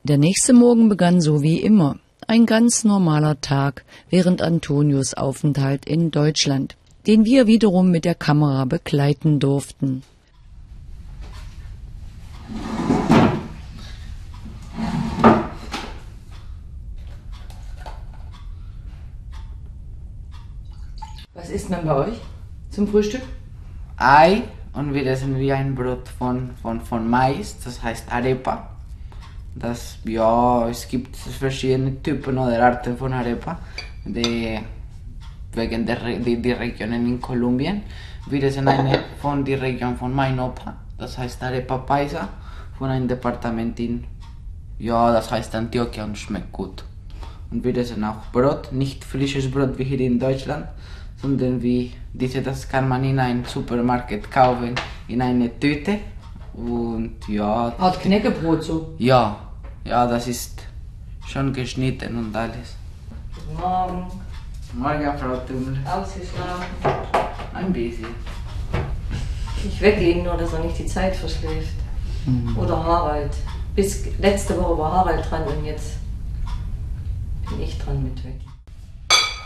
Der nächste Morgen begann so wie immer. Ein ganz normaler Tag während Antonios Aufenthalt in Deutschland, den wir wiederum mit der Kamera begleiten durften. Was isst man bei euch zum Frühstück? Ei und wir essen wie ein Brot von Mais, das heißt Arepa. Es gibt verschiedene Typen oder Arten von Arepa, wegen der Regionen in Kolumbien. Wir essen eine von der Region von mein Opa, das heißt Arepa Paisa, von einem Departement das heißt Antioquia und schmeckt gut. Und wir essen auch Brot, nicht frisches Brot wie hier in Deutschland, sondern das kann man in einem Supermarkt kaufen, in eine Tüte. Und ja. Art Knäckebrot so? Ja, das ist schon geschnitten und alles. Guten Morgen. Morgen, Frau Tümmel. Ausgeschlafen? Ein bisschen. Ich weglegen, nur dass er nicht die Zeit verschläft. Oder Harald. Bis letzte Woche war Harald dran und jetzt bin ich dran mit weg.